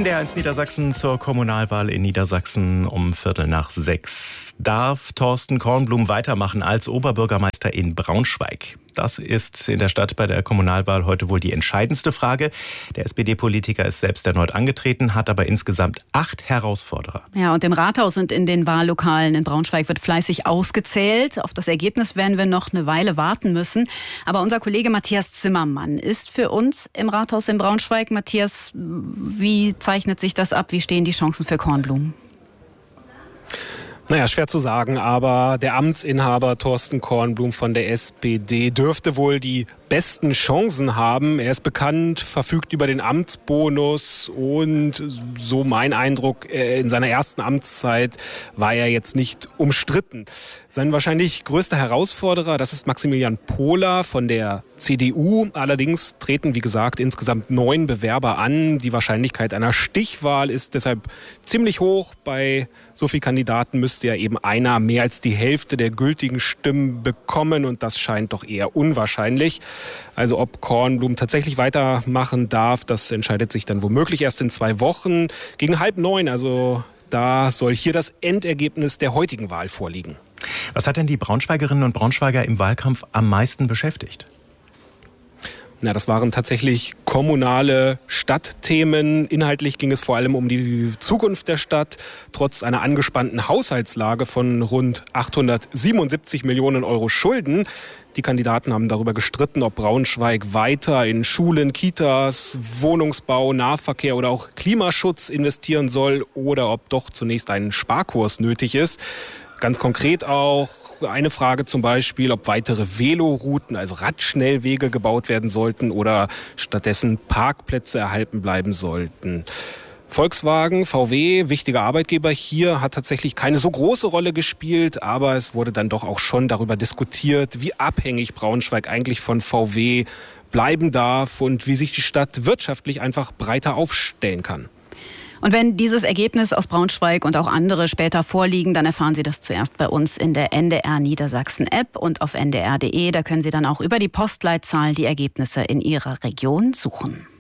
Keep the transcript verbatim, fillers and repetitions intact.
N D R eins Niedersachsen zur Kommunalwahl in Niedersachsen um Viertel nach sechs. Darf Thorsten Kornblum weitermachen als Oberbürgermeister in Braunschweig? Das ist in der Stadt bei der Kommunalwahl heute wohl die entscheidendste Frage. Der S P D-Politiker ist selbst erneut angetreten, hat aber insgesamt acht Herausforderer. Ja, und im Rathaus und in den Wahllokalen in Braunschweig wird fleißig ausgezählt. Auf das Ergebnis werden wir noch eine Weile warten müssen. Aber unser Kollege Matthias Zimmermann ist für uns im Rathaus in Braunschweig. Matthias, wie zeichnet sich das ab? Wie stehen die Chancen für Kornblum? Naja, schwer zu sagen, aber der Amtsinhaber Thorsten Kornblum von der S P D dürfte wohl die besten Chancen haben. Er ist bekannt, verfügt über den Amtsbonus und so mein Eindruck, in seiner ersten Amtszeit war er jetzt nicht umstritten. Sein wahrscheinlich größter Herausforderer, das ist Maximilian Pohler von der C D U. Allerdings treten, wie gesagt, insgesamt neun Bewerber an. Die Wahrscheinlichkeit einer Stichwahl ist deshalb ziemlich hoch. Bei so vielen Kandidaten müsste ja eben einer mehr als die Hälfte der gültigen Stimmen bekommen und das scheint doch eher unwahrscheinlich. Also ob Kornblum tatsächlich weitermachen darf, das entscheidet sich dann womöglich erst in zwei Wochen gegen halb neun. Also da soll hier das Endergebnis der heutigen Wahl vorliegen. Was hat denn die Braunschweigerinnen und Braunschweiger im Wahlkampf am meisten beschäftigt? Na, das waren tatsächlich kommunale Stadtthemen. Inhaltlich ging es vor allem um die Zukunft der Stadt. Trotz einer angespannten Haushaltslage von rund achthundertsiebenundsiebzig Millionen Euro Schulden. Die Kandidaten haben darüber gestritten, ob Braunschweig weiter in Schulen, Kitas, Wohnungsbau, Nahverkehr oder auch Klimaschutz investieren soll oder ob doch zunächst ein Sparkurs nötig ist. Ganz konkret auch eine Frage zum Beispiel, ob weitere Velorouten, also Radschnellwege gebaut werden sollten oder stattdessen Parkplätze erhalten bleiben sollten. Volkswagen, V W, wichtiger Arbeitgeber hier, hat tatsächlich keine so große Rolle gespielt, aber es wurde dann doch auch schon darüber diskutiert, wie abhängig Braunschweig eigentlich von V W bleiben darf und wie sich die Stadt wirtschaftlich einfach breiter aufstellen kann. Und wenn dieses Ergebnis aus Braunschweig und auch andere später vorliegen, dann erfahren Sie das zuerst bei uns in der N D R Niedersachsen App und auf n d r punkt d e. Da können Sie dann auch über die Postleitzahl die Ergebnisse in Ihrer Region suchen.